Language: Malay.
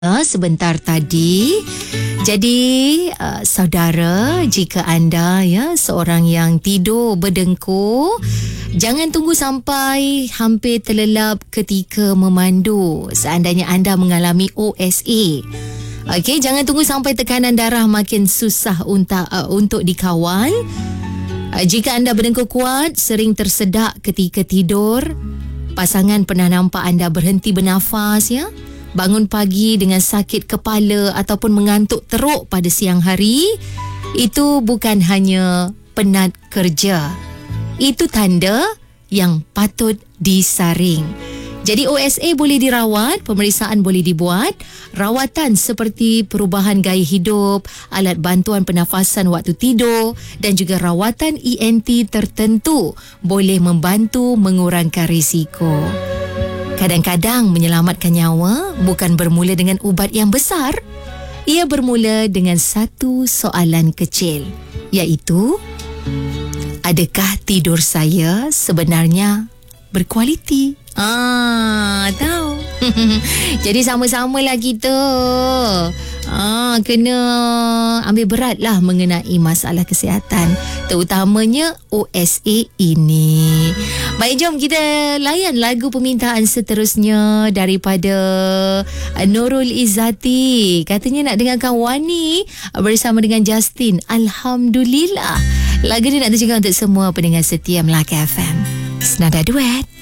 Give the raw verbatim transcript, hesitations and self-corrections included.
Uh, sebentar tadi. Jadi uh, saudara, jika anda ya seorang yang tidur berdengkur, jangan tunggu sampai hampir terlelap ketika memandu. Seandainya anda mengalami O S A, okey, jangan tunggu sampai tekanan darah makin susah untuk uh, untuk dikawal. Uh, jika anda berdengkur kuat, sering tersedak ketika tidur, pasangan pernah nampak anda berhenti bernafas ya. Bangun pagi dengan sakit kepala ataupun mengantuk teruk pada siang hari, itu bukan hanya penat kerja. Itu tanda yang patut disaring. Jadi O S A boleh dirawat, pemeriksaan boleh dibuat, rawatan seperti perubahan gaya hidup, alat bantuan pernafasan waktu tidur dan juga rawatan E N T tertentu boleh membantu mengurangkan risiko. Kadang-kadang menyelamatkan nyawa bukan bermula dengan ubat yang besar. Ia bermula dengan satu soalan kecil, iaitu, adakah tidur saya sebenarnya berkualiti? Ah, tahu. Jadi sama-samalah kita. Ah, kena ambil beratlah mengenai masalah kesihatan, terutamanya O S A ini. Baik, jom kita layan lagu permintaan seterusnya daripada Nurul Izzati. Katanya nak dengarkan Wani bersama dengan Justin. Alhamdulillah. Lagu ni nak terjangkau untuk semua pendengar setia Melaka F M. Senada duet.